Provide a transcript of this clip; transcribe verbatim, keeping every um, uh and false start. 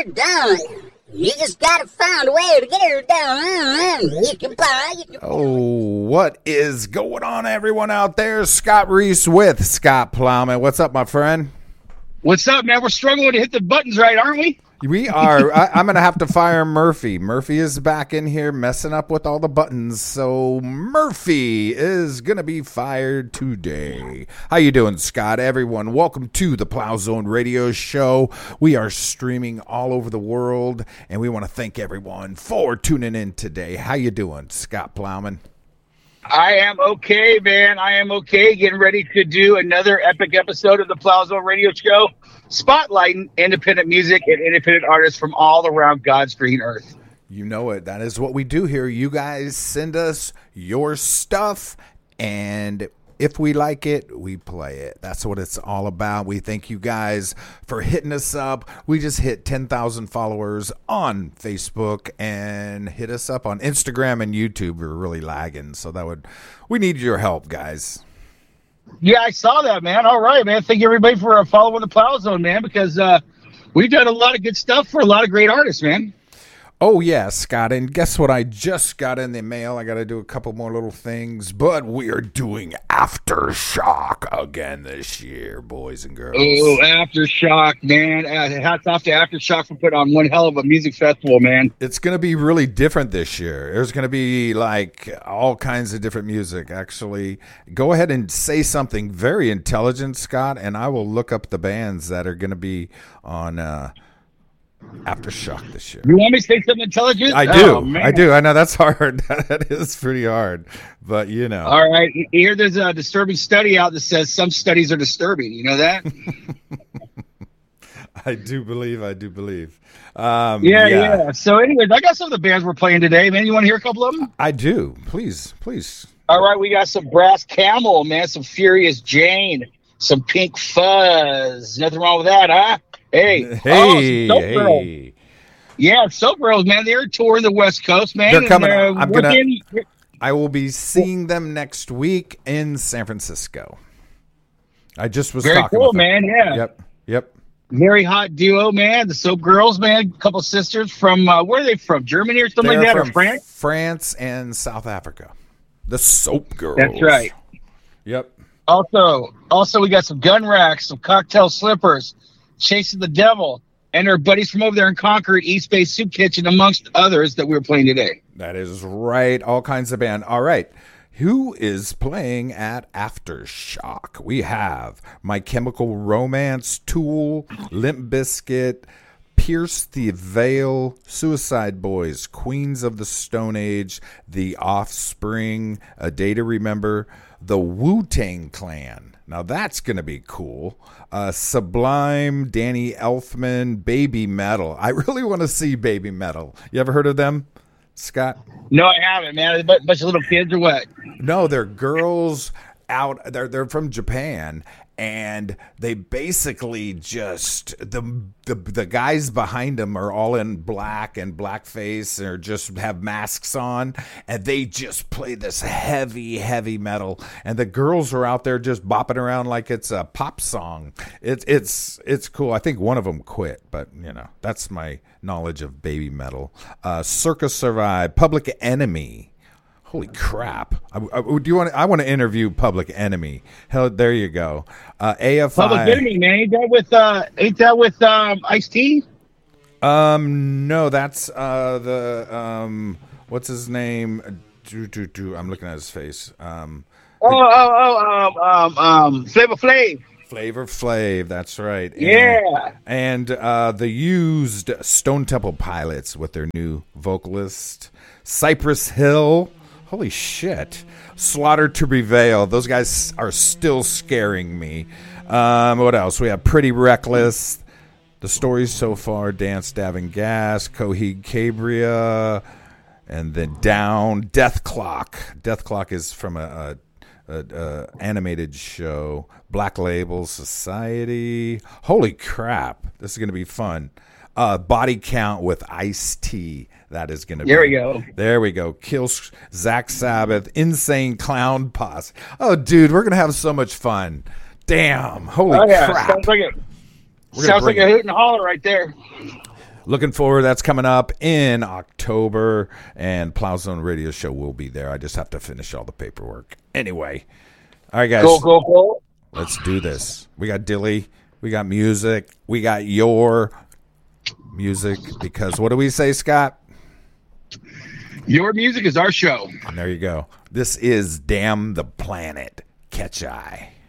her done. You just gotta find a way to get her done. You can buy. You can Oh, what is going on, everyone out there? Scott Reese with Scott Plowman. What's up, my friend? What's up, man? We're struggling to hit the buttons right, aren't we? We are. I, I'm going to have to fire Murphy. Murphy is back in here messing up with all the buttons. So Murphy is going to be fired today. How you doing, Scott? Everyone, welcome to the Plow Zone Radio Show. We are streaming all over the world, and we want to thank everyone for tuning in today. How you doing, Scott Plowman? I am okay, man. I am okay. Getting ready to do another epic episode of the Plow Zone Radio Show, spotlighting independent music and independent artists from all around God's green earth. You know it. That is what we do here. You guys send us your stuff, and if we like it, we play it. That's what it's all about. We thank you guys for hitting us up. We just hit ten thousand followers on Facebook, and hit us up on Instagram and YouTube. We're really lagging, so that would we need your help, guys. Yeah, I saw that, man. All right, man. Thank you, everybody, for uh, following the Plow Zone, man, because uh, we've done a lot of good stuff for a lot of great artists, man. Oh, yeah, Scott, and guess what I just got in the mail? I got to do a couple more little things, but we are doing Aftershock again this year, boys and girls. Oh, Aftershock, man. Uh, hats off to Aftershock for putting on one hell of a music festival, man. It's going to be really different this year. There's going to be, like, all kinds of different music, actually. Go ahead and say something very intelligent, Scott, and I will look up the bands that are going to be on uh Aftershock this year. You want me to say something intelligent? I do. Oh, I do. I know that's hard. That is pretty hard. But, you know. All right. Here there's a disturbing study out that says some studies are disturbing. You know that? I do believe. I do believe. Um, yeah, yeah, yeah. So anyways, I got some of the bands we're playing today, man. You want to hear a couple of them? I do. Please. Please. All right. We got some Brass Camel, man. Some Furious Jane. Some Pink Fuzz. Nothing wrong with that, huh? Hey, hey, oh, hey. Yeah, Soap Girls, man. They're touring the West Coast, man. They're coming. And, uh, I'm gonna. in, I will be seeing them next week in San Francisco. I just was very talking. cool, with man. them. Yeah. Yep. Yep. Very hot duo, man. The Soap Girls, man. A couple sisters from uh, where are they from? Germany or something They're like that, from or France? France and South Africa. The Soap Girls. That's right. Yep. Also, also we got some Gun Racks, some Cocktail Slippers, Chasing the Devil, and our buddies from over there in Concord, East Bay Soup Kitchen, amongst others that we were playing today. That is right. All kinds of band. All right. Who is playing at Aftershock? We have My Chemical Romance, Tool, Limp Bizkit, Pierce the Veil, Suicide Boys, Queens of the Stone Age, The Offspring, A Day to Remember, the Wu-Tang Clan. Now that's going to be cool. Uh, Sublime, Danny Elfman, Baby Metal. I really want to see Baby Metal. You ever heard of them, Scott? No, I haven't, man. A bunch of little kids or what? No, they're girls out. They're they're from Japan, and they basically just the the the guys behind them are all in black and blackface, or just have masks on, and they just play this heavy heavy metal, and the girls are out there just bopping around like it's a pop song. It's it's it's cool. I think one of them quit, but you know that's my knowledge of Baby Metal. Uh, Circus Survive, Public Enemy. Holy crap! I, I, do you want? I want to interview Public Enemy. Hell, there you go. Uh, A F I. Public Enemy, man. Ain't that with uh, ain't that with um, Ice-T? Um, no, that's uh the um, what's his name? Do, do, do. I'm looking at his face. Um, oh, oh, oh, um, um, um, Flavor Flav. Flavor Flav, that's right. And, yeah. And uh, the used Stone Temple Pilots with their new vocalist, Cypress Hill. Holy shit. Slaughter to Prevail. Those guys are still scaring me. Um, what else? We have Pretty Reckless. The Stories So Far. Dance, Davin Gas. Coheed Cabria. And then Down. Death Clock. Death Clock is from a, a, a, a animated show. Black Label Society. Holy crap. This is going to be fun. Uh, Body Count with Ice-T. That is going to be. There we go. There we go. Kill Zach Sabbath. Insane Clown Posse. Oh, dude, we're going to have so much fun. Damn. Holy oh, yeah. crap. Sounds like a, sounds like a hoot and holler right there. looking forward. That's coming up in October, and Plow Zone Radio Show will be there. I just have to finish all the paperwork. Anyway, all right, guys. Cool, cool, cool. Let's do this. We got Dilly. We got music. We got your music because what do we say, Scott? Your music is our show. And there you go. This is Damn the Planet. Catch Eye.